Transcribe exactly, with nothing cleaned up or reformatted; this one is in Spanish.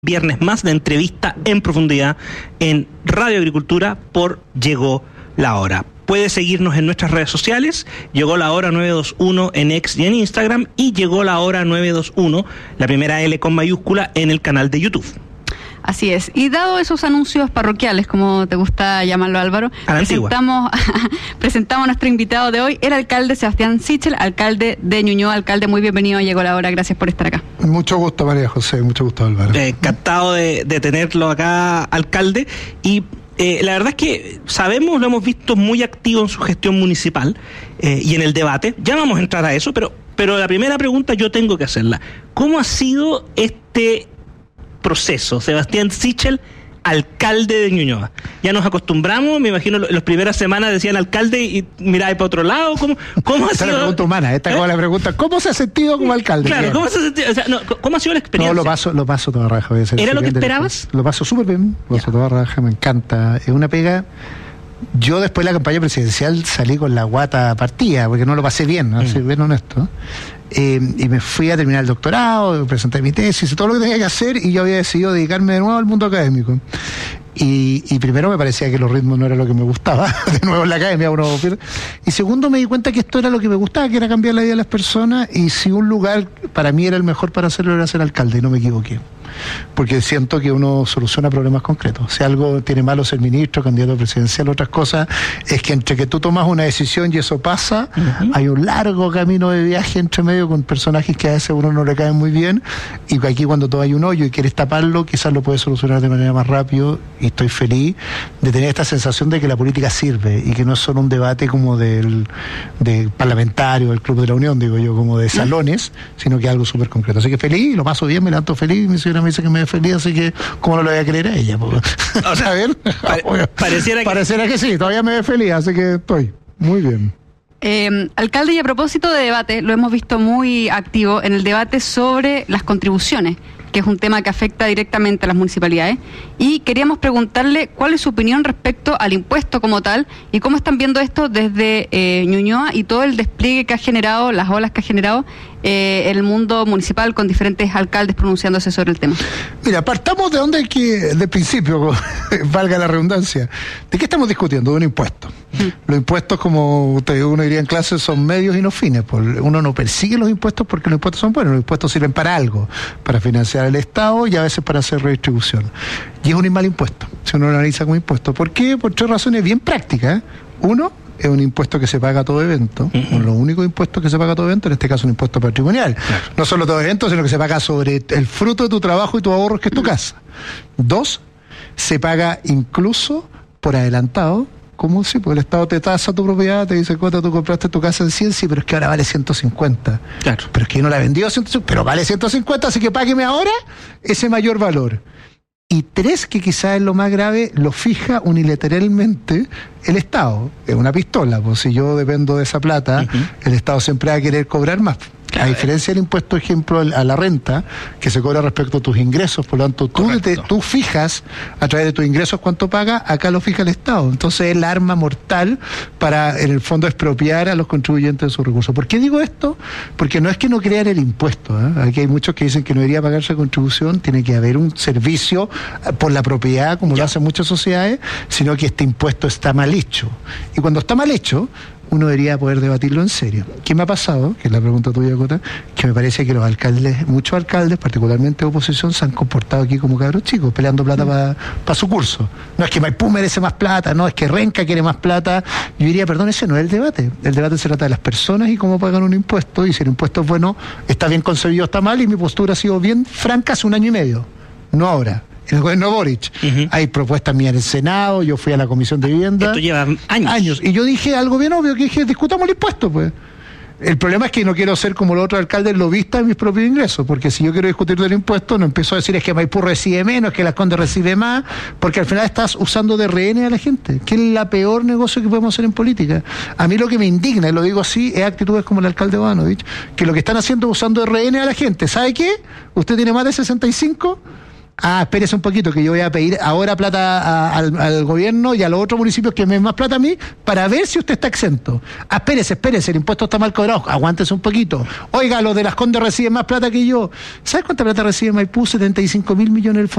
Viernes más de entrevista en profundidad en Radio Agricultura por Llegó la Hora. Puede seguirnos en nuestras redes sociales, Llegó la Hora nueve dos uno en X y en Instagram, y Llegó la Hora nueve dos uno, la primera L con mayúscula, en el canal de YouTube. Así es. Y dado esos anuncios parroquiales, como te gusta llamarlo, Álvaro, presentamos, presentamos a nuestro invitado de hoy, el alcalde Sebastián Sichel, alcalde de Ñuñoa. Alcalde, muy bienvenido, Llegó la Hora, gracias por estar acá. Mucho gusto, María José, mucho gusto, Álvaro. Eh, encantado de, de tenerlo acá, alcalde, y eh, la verdad es que sabemos, lo hemos visto muy activo en su gestión municipal eh, y en el debate. Ya vamos a entrar a eso, pero, pero la primera pregunta yo tengo que hacerla. ¿Cómo ha sido este proceso, Sebastián Sichel, alcalde de Ñuñoa? Ya nos acostumbramos, me imagino en las primeras semanas decían alcalde y miráis para otro lado. ¿Cómo, cómo ha esta sido? es la pregunta humana, esta es como la pregunta, ¿cómo se ha sentido como alcalde? Claro, ¿cómo se ha sentido? O sea, no, ¿cómo ha sido la experiencia? No, lo paso, lo paso toda raja. Voy a ser ¿Era lo que bien esperabas? Lo paso súper bien, lo paso toda raja, me encanta. Es una pega. Yo después de la campaña presidencial salí con la guata partida, porque no lo pasé bien, ¿no? Mm. Soy bien honesto. Eh, y me fui a terminar el doctorado, presenté mi tesis, todo lo que tenía que hacer, y yo había decidido dedicarme de nuevo al mundo académico. Y, y primero me parecía que los ritmos no era lo que me gustaba, de nuevo en la academia uno pierde. Y segundo me di cuenta que esto era lo que me gustaba, que era cambiar la vida de las personas, y si un lugar para mí era el mejor para hacerlo era ser alcalde, y no me equivoqué. Porque siento que uno soluciona problemas concretos. Si algo tiene malo ser ministro, candidato presidencial, otras cosas, es que entre que tú tomas una decisión y eso pasa, uh-huh. hay un largo camino de viaje entre medio con personajes que a veces a uno no le caen muy bien, y aquí cuando todo hay un hoyo y quieres taparlo, quizás lo puedes solucionar de manera más rápido, y estoy feliz de tener esta sensación de que la política sirve, y que no es solo un debate como del de parlamentario, del Club de la Unión, digo yo, como de salones, sino que algo súper concreto. Así que feliz, lo paso bien, me levanto feliz, mi señora me dice que me ve feliz, así que ¿cómo no lo voy a creer a ella? O sea, a ver, pare, pareciera, que... pareciera que sí, todavía me ve feliz, así que estoy muy bien. Eh, alcalde, y a propósito de debate, lo hemos visto muy activo en el debate sobre las contribuciones, que es un tema que afecta directamente a las municipalidades, y queríamos preguntarle cuál es su opinión respecto al impuesto como tal, y cómo están viendo esto desde eh, Ñuñoa y todo el despliegue que ha generado, las olas que ha generado eh, el mundo municipal, con diferentes alcaldes pronunciándose sobre el tema. Mira, partamos de donde hay que, de principio, valga la redundancia. ¿De qué estamos discutiendo? De un impuesto. Mm. Los impuestos, como uno diría en clase, son medios y no fines. Uno no persigue los impuestos porque los impuestos son buenos, los impuestos sirven para algo, para financiar el Estado y a veces para hacer redistribución. Y es un mal impuesto, si uno lo analiza como impuesto. ¿Por qué? Por tres razones bien prácticas. Uno, es un impuesto que se paga a todo evento, uh-huh. los únicos impuestos que se paga a todo evento, en este caso un impuesto patrimonial. Claro. No solo todo evento, sino que se paga sobre el fruto de tu trabajo y tus ahorros, que es tu casa. Dos, se paga incluso por adelantado. ¿Cómo? Sí, porque el Estado te tasa tu propiedad, te dice, cuota, tú compraste tu casa en cien, sí, pero es que ahora vale ciento cincuenta. Claro. Pero es que yo no la he vendido a ciento cincuenta, pero vale ciento cincuenta, así que págueme ahora ese mayor valor. Y tres, que quizás es lo más grave, lo fija unilateralmente el Estado. Es una pistola, pues si yo dependo de esa plata, uh-huh. el Estado siempre va a querer cobrar más. Claro. A diferencia del impuesto, ejemplo, a la renta, que se cobra respecto a tus ingresos, por lo tanto, tú, te, tú fijas a través de tus ingresos cuánto pagas, acá lo fija el Estado. Entonces es el arma mortal para, en el fondo, expropiar a los contribuyentes de sus recursos. ¿Por qué digo esto? Porque no es que no crean el impuesto, ¿eh? Aquí hay muchos que dicen que no debería pagarse contribución, tiene que haber un servicio por la propiedad, como ya. lo hacen muchas sociedades, sino que este impuesto está mal hecho. Y cuando está mal hecho, uno debería poder debatirlo en serio. ¿Qué me ha pasado? Que es la pregunta tuya, Cota, que me parece que los alcaldes, muchos alcaldes, particularmente de oposición, se han comportado aquí como cabros chicos, peleando plata para pa su curso. No es que Maipú merece más plata, no es que Renca quiere más plata. Yo diría, perdón, ese no es el debate. El debate se trata de las personas y cómo pagan un impuesto, y si el impuesto es bueno, está bien concebido, está mal, y mi postura ha sido bien franca hace un año y medio, no ahora. En el gobierno Boric. Uh-huh. Hay propuestas mías en el Senado, yo fui a la Comisión de Vivienda. Esto lleva años. Años. Y yo dije algo bien obvio, que dije, discutamos el impuesto, pues. El problema es que no quiero ser como los otros alcaldes lobistas de mis propios ingresos, porque si yo quiero discutir del impuesto, no empiezo a decir es que Maipú recibe menos, que Las Condes recibe más, porque al final estás usando de rehén a la gente, que es la peor negocio que podemos hacer en política. A mí lo que me indigna, y lo digo así, es actitudes como el alcalde Bodanovich, que lo que están haciendo es usando de rehén a la gente. ¿Sabe qué? ¿Usted tiene más de sesenta y cinco? Ah, espérese un poquito, que yo voy a pedir ahora plata a, al, al gobierno y a los otros municipios que me den más plata a mí para ver si usted está exento. Ah, espérese, espérese, el impuesto está mal cobrado, aguántese un poquito. Oiga, los de Las Condes reciben más plata que yo. ¿Sabes cuánta plata recibe Maipú? setenta y cinco mil millones del fondo.